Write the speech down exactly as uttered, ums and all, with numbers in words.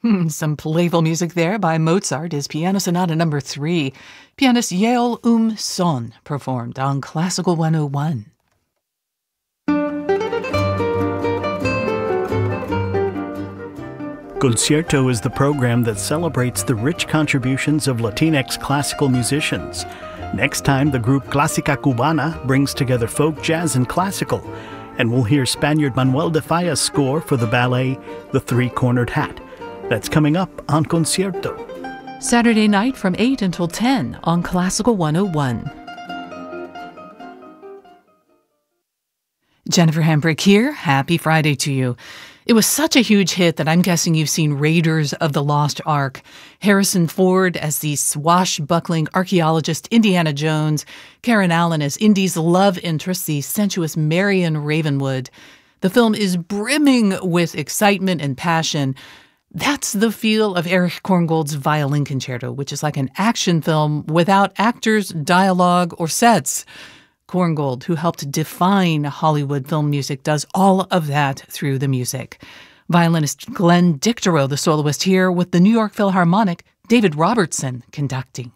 Hmm, some playful music there by Mozart is Piano Sonata number three. Pianist Yeol Um Son performed on Classical one oh one. Concierto is the program that celebrates the rich contributions of Latinx classical musicians. Next time, the group Clásica Cubana brings together folk, jazz, and classical. And we'll hear Spaniard Manuel de Falla's score for the ballet The Three-Cornered Hat. That's coming up on Concierto. Saturday night from eight until ten on Classical one oh one. Jennifer Hambrick here. Happy Friday to you. It was such a huge hit that I'm guessing you've seen Raiders of the Lost Ark. Harrison Ford as the swashbuckling archaeologist Indiana Jones, Karen Allen as Indy's love interest, the sensuous Marion Ravenwood. The film is brimming with excitement and passion. That's the feel of Erich Korngold's Violin Concerto, which is like an action film without actors, dialogue, or sets. Korngold, who helped define Hollywood film music, does all of that through the music. Violinist Glenn Dicterow, the soloist here, with the New York Philharmonic, David Robertson conducting.